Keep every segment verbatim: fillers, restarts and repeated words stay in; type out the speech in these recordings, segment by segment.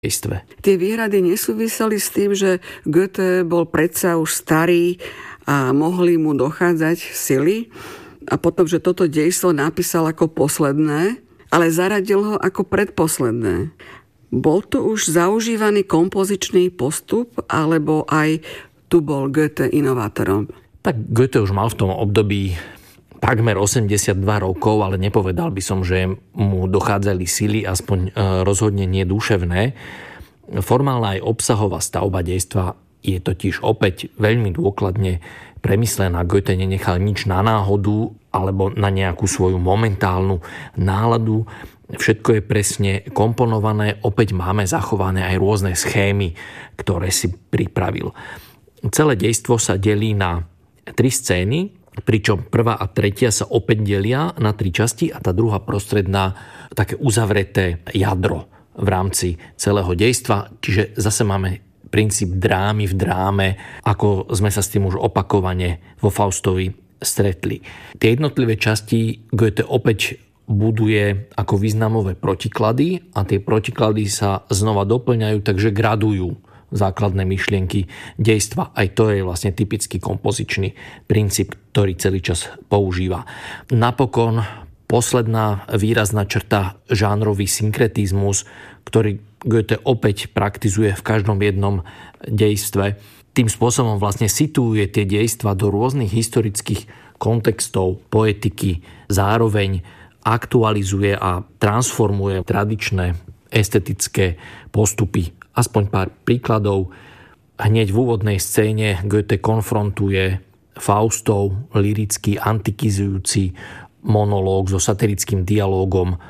dejstve. Tie výhrady nesúviseli s tým, že Goethe bol predsa už starý a mohli mu dochádzať sily a potom, že toto dejstvo napísal ako posledné, ale zaradil ho ako predposledné. Bol to už zaužívaný kompozičný postup, alebo aj tu bol Goethe inovátorom? Tak Goethe už mal v tom období takmer osemdesiatdva rokov, ale nepovedal by som, že mu dochádzali sily, aspoň rozhodne nie duševné. Formálna aj obsahová stavba dejstva je totiž opäť veľmi dôkladne premyslená. Goethe nenechal nič na náhodu alebo na nejakú svoju momentálnu náladu. Všetko je presne komponované, opäť máme zachované aj rôzne schémy, ktoré si pripravil. Celé dejstvo sa delí na tri scény, pričom prvá a tretia sa opäť delia na tri časti a tá druhá prostredná také uzavreté jadro v rámci celého dejstva. Čiže zase máme princíp drámy v dráme, ako sme sa s tým už opakovane vo Faustovi stretli. Tie jednotlivé časti Goethe opäť buduje ako významové protiklady a tie protiklady sa znova doplňajú, takže gradujú základné myšlienky dejstva. Aj to je vlastne typický kompozičný princíp, ktorý celý čas používa. Napokon posledná výrazná črta, žánrový synkretizmus, ktorý Goethe opäť praktizuje v každom jednom dejstve. Tým spôsobom vlastne situuje tie dejstva do rôznych historických kontextov, poetiky, zároveň aktualizuje a transformuje tradičné estetické postupy. Aspoň pár príkladov. Hneď v úvodnej scéne Goethe konfrontuje Faustov lyrický antikizujúci monológ so satirickým dialógom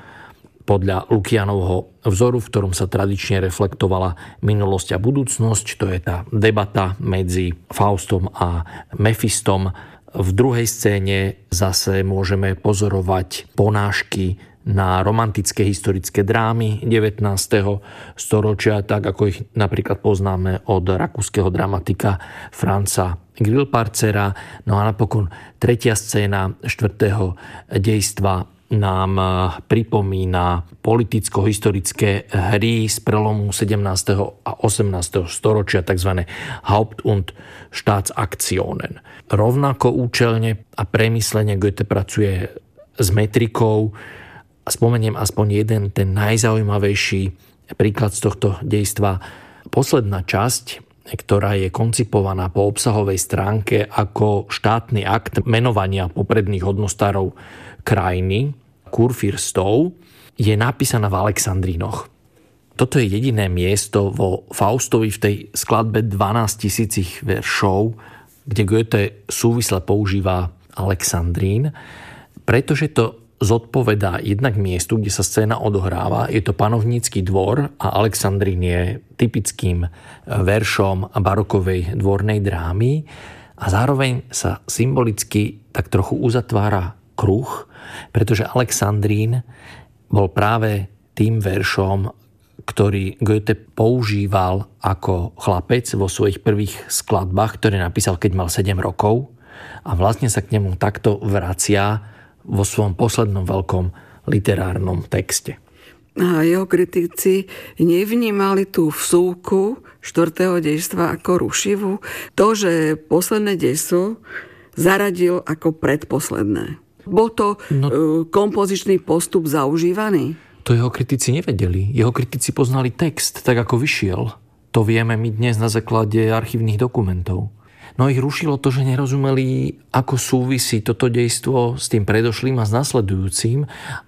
podľa Lukianovho vzoru, v ktorom sa tradične reflektovala minulosť a budúcnosť. To je tá debata medzi Faustom a Mefistom. V druhej scéne zase môžeme pozorovať ponášky na romantické historické drámy devätnásteho storočia, tak ako ich napríklad poznáme od rakúskeho dramatika Franza Grillparzera. No a napokon tretia scéna štvrtého dejstva nám pripomína politicko-historické hry z prelomu sedemnásteho a osemnásteho storočia, tzv. Haupt- und Staatsaktionen. Rovnako účelne a premyslene Goethe pracuje s metrikou. Spomeniem aspoň jeden, ten najzaujímavejší príklad z tohto dejstva. Posledná časť, ktorá je koncipovaná po obsahovej stránke ako štátny akt menovania popredných hodnostárov krajiny, kurfürstov, je napísaná v Alexandrínoch. Toto je jediné miesto vo Faustovi v tej skladbe dvanásťtisíc veršov, kde Goethe súvisle používa Alexandrín, pretože to zodpovedá jednak miestu, kde sa scéna odohráva. Je to panovnícky dvor a Alexandrín je typickým veršom barokovej dvornej drámy a zároveň sa symbolicky tak trochu uzatvára kruh, pretože Alexandrín bol práve tým veršom, ktorý Goethe používal ako chlapec vo svojich prvých skladbách, ktoré napísal, keď mal sedem rokov a vlastne sa k nemu takto vracia vo svojom poslednom veľkom literárnom texte. A jeho kritici nevnímali tú vsúku štvrtého dejstva ako rušivú. To, že posledné dejstvo zaradil ako predposledné. Bol to no, kompozičný postup zaužívaný? To jeho kritici nevedeli. Jeho kritici poznali text, tak ako vyšiel. To vieme my dnes na základe archívnych dokumentov. No ich rušilo to, že nerozumeli, ako súvisí toto dejstvo s tým predošlým a s nasledujúcim,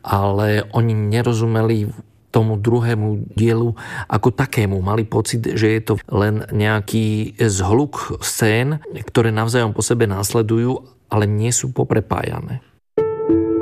ale oni nerozumeli tomu druhému dielu ako takému. Mali pocit, že je to len nejaký zhluk scén, ktoré navzájom po sebe nasledujú, ale nie sú poprepájané.